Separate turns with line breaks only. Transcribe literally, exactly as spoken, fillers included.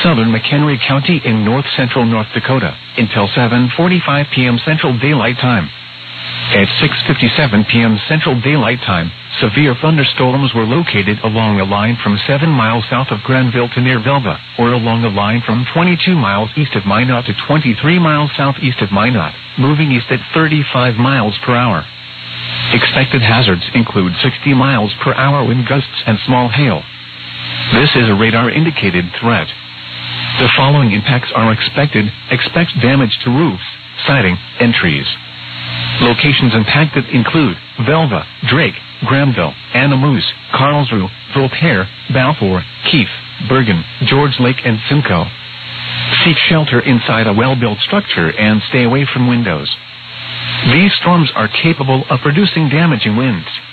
southern McHenry County in north-central North Dakota until seven forty-five p.m. Central Daylight Time. At six fifty-seven p.m. Central Daylight Time, severe thunderstorms were located along a line from seven miles south of Granville to near Velva, or along a line from twenty-two miles east of Minot to twenty-three miles southeast of Minot, moving east at thirty-five miles per hour. Expected hazards include sixty miles per hour wind gusts and small hail. This is a radar-indicated threat. The following impacts are expected. Expect damage to roofs, siding, and trees. Locations impacted include Velva, Drake, Granville, Anamoose, Carlsruhe, Voltaire, Balfour, Keefe, Bergen, George Lake, and Simcoe. Seek shelter inside a well-built structure and stay away from windows. These storms are capable of producing damaging winds.